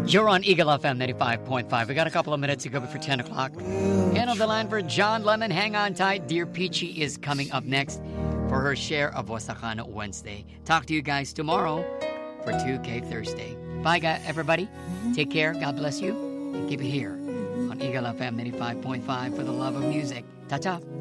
You're on Eagle FM 95.5. We got a couple of minutes to go before 10 o'clock. And on the line for John Lemon, hang on tight. Dear Peachy is coming up next for her share of Wasakano Wednesday. Talk to you guys tomorrow for 2K Thursday. Bye, guys, everybody. Take care. God bless you. And keep it here on Eagle FM 95.5 for the love of music. Ta-ta.